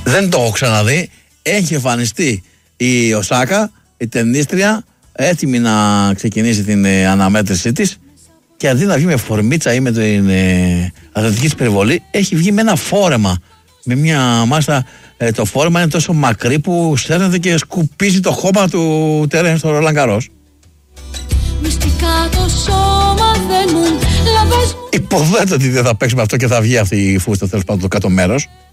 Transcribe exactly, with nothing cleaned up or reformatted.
Δεν το έχω ξαναδεί. Έχει εμφανιστεί η Οσάκα, η ταινίστρια, έτοιμη να ξεκινήσει την ε, αναμέτρησή της, και αντί να βγει με φορμίτσα ή με την ε, αθλητική της περιβολή, έχει βγει με ένα φόρεμα. Με μια μάλιστα ε, το φόρεμα είναι τόσο μακρύ που στέλνεται και σκουπίζει το χώμα του Τερέν στο Ρολάν Γκαρός. Υποθέτω ότι δεν θα παίξει με αυτό και θα βγει αυτή η φούστα, τέλος πάντων, το κάτω μέρος.